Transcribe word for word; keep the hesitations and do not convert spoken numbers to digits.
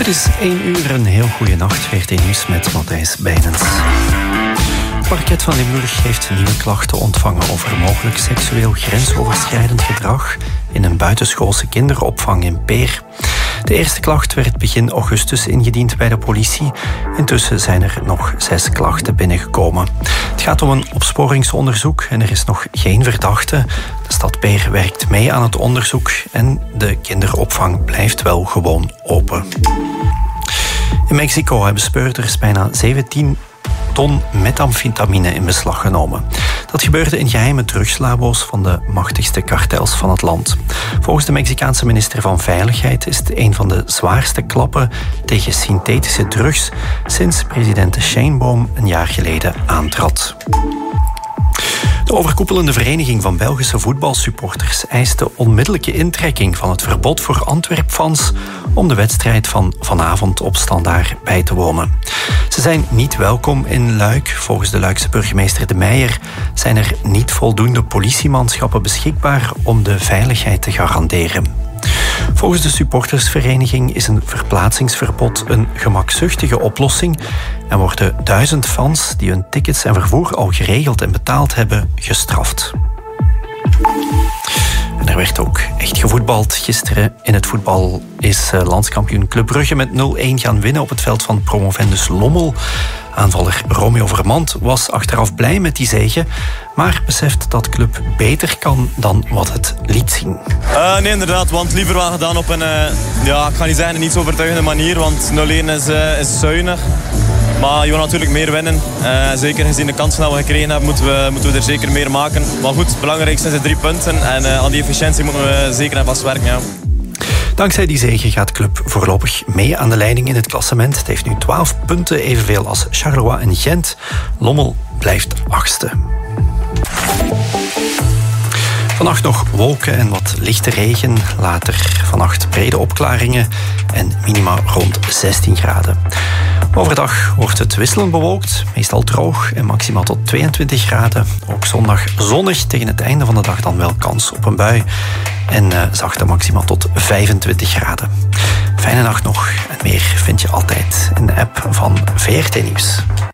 Het is één uur, een heel goede nacht. V R T Nieuws met Matthijs Bijnens. Het parket van Limburg heeft nieuwe klachten ontvangen over mogelijk seksueel grensoverschrijdend gedrag in een buitenschoolse kinderopvang in Peer. De eerste klacht werd begin augustus ingediend bij de politie. Intussen zijn er nog zes klachten binnengekomen. Het gaat om een opsporingsonderzoek en er is nog geen verdachte. De stad Peer werkt mee aan het onderzoek en de kinderopvang blijft wel gewoon open. In Mexico hebben speurders bijna zeventien ton methamfetamine in beslag genomen. Dat gebeurde in geheime drugslabo's van de machtigste kartels van het land. Volgens de Mexicaanse minister van Veiligheid is het een van de zwaarste klappen tegen synthetische drugs sinds president Sheinbaum een jaar geleden aantrad. De overkoepelende vereniging van Belgische voetbalsupporters eist de onmiddellijke intrekking van het verbod voor Antwerp-fans om de wedstrijd van vanavond op Standaard bij te wonen. Ze zijn niet welkom in Luik. Volgens de Luikse burgemeester De Meijer zijn er niet voldoende politiemanschappen beschikbaar om de veiligheid te garanderen. Volgens de supportersvereniging is een verplaatsingsverbod een gemakzuchtige oplossing en worden duizend fans die hun tickets en vervoer al geregeld en betaald hebben gestraft. En er werd ook echt gevoetbald. Gisteren in het voetbal is landskampioen Club Brugge met nul-een gaan winnen op het veld van promovendus Lommel. Aanvaller Romeo Vermand was achteraf blij met die zege, maar beseft dat Club beter kan dan wat het liet zien. Uh, nee, inderdaad, want liever wel gedaan op een, uh, ja, ik ga niet zeggen een niet zo overtuigende manier, want nul-een is, uh, is zuinig. Maar je wil natuurlijk meer winnen. Uh, zeker gezien de kansen die we gekregen hebben, moeten we, moeten we er zeker meer maken. Maar goed, het belangrijkste zijn de drie punten en uh, aan die efficiëntie moeten we zeker en vast werken. Ja. Dankzij die zege gaat Club voorlopig mee aan de leiding in het klassement. Het heeft nu twaalf punten, evenveel als Charleroi en Gent. Lommel blijft achtste. Vannacht nog wolken en wat lichte regen. Later vannacht brede opklaringen en minima rond zestien graden. Overdag wordt het wisselend bewolkt, meestal droog en maximaal tot tweeëntwintig graden. Ook zondag zonnig, tegen het einde van de dag dan wel kans op een bui. En uh, zachte maximaal tot vijfentwintig graden. Fijne nacht nog en meer vind je altijd in de app van V R T Nieuws.